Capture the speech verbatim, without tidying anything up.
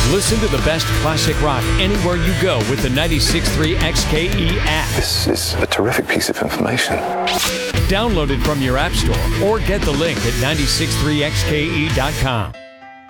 Listen to the best classic rock anywhere you go with the ninety-six point three X K E app. This is a terrific piece of information. Download it from your app store or get the link at nine six three X K E dot com.